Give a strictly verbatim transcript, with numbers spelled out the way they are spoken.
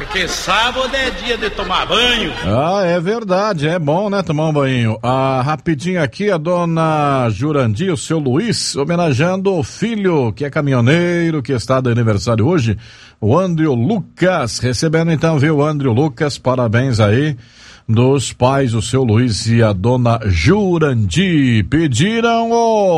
porque sábado é dia de tomar banho. Ah, é verdade, é bom, né, tomar um banho. Ah, rapidinho aqui, a dona Jurandir, o seu Luiz, homenageando o filho que é caminhoneiro, que está de aniversário hoje, o André Lucas, recebendo então, viu, André Lucas, parabéns aí dos pais, o seu Luiz e a dona Jurandir, pediram o